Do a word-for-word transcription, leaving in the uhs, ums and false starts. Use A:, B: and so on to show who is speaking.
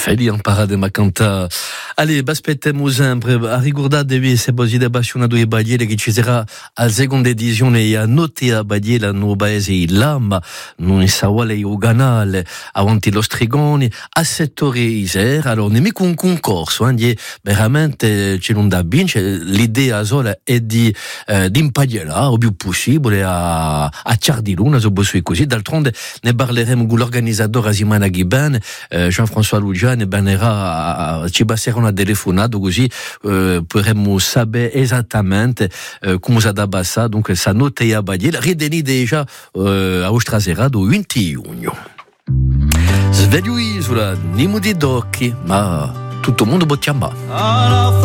A: Feli en parade macanta. Allez, baspettem sempre a riguardatevi se così da bascionato e bagliere che ci sarà al seconda edizione e a notte a bagliere no paese il lama non sa quale il canale avanti lo strigoni a settore iser allora nemico un concorso eh, veramente c'è non da vincere l'idea sola è di eh, di impagliare o più possibile a a Ciardiluna so bossu così d'altronde ne parleremo con l'organizzatore Asimana Ghiben eh, Jean-François Lugian e Banera ci passerà una telefonata così eh, potremmo sapere esattamente eh, come si abbassa donc sa notte a bagliere rideni déjà eh, a Ostrasera do venti giugno sveglio isola nimo di docchi ma tutto il mondo può chiamare